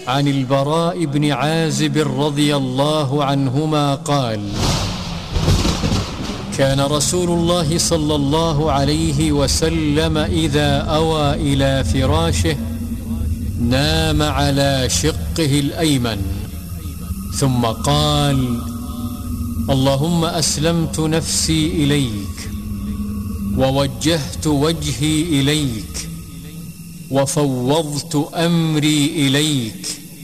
عن البراء بن عازب رضي الله عنهما قال: كان رسول الله صلى الله عليه وسلم إذا أوى إلى فراشه نام على شقه الأيمن ثم قال: اللهم أسلمت نفسي إليك ووجهت وجهي إليك وفوضت أمري إليك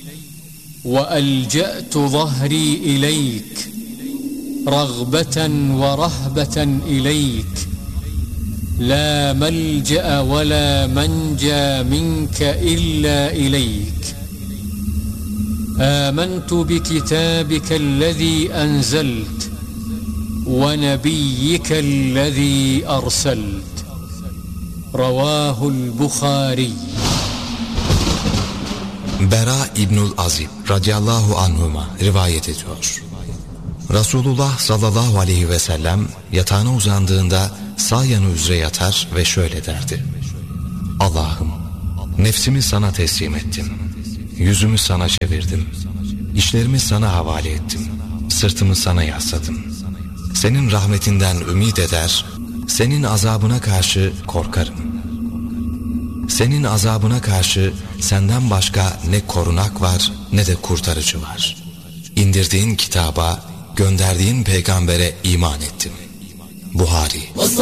وألجأت ظهري إليك رغبة ورهبة إليك لا ملجأ ولا منجى منك إلا إليك آمنت بكتابك الذي أنزلت ونبيك الذي أرسلت رواه البخاري. Bera İbnül Azib radıyallahu anhuma rivayet ediyor. Resulullah sallallahu aleyhi ve sellem yatağına uzandığında sağ yanı üzere yatar ve şöyle derdi: Allah'ım, nefsimi sana teslim ettim, yüzümü sana çevirdim, işlerimi sana havale ettim, sırtımı sana yasladım. Senin rahmetinden ümit eder, senin azabına karşı korkarım. Senin azabına karşı senden başka ne korunak var ne de kurtarıcı var. İndirdiğin kitaba, gönderdiğin peygambere iman ettim. Buhari.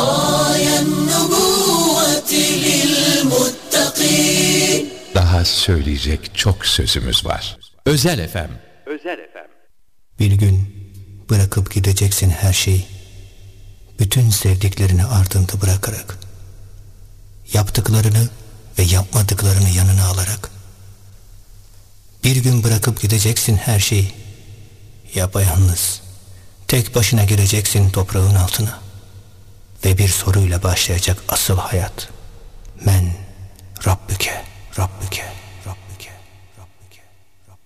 Daha söyleyecek çok sözümüz var. Özel FM. Bir gün bırakıp gideceksin her şeyi, bütün sevdiklerini ardında bırakarak, yaptıklarını ve yapmadıklarını yanına alarak. Bir gün bırakıp gideceksin her şeyi, yapayalnız, tek başına gireceksin toprağın altına ve bir soruyla başlayacak asıl hayat: men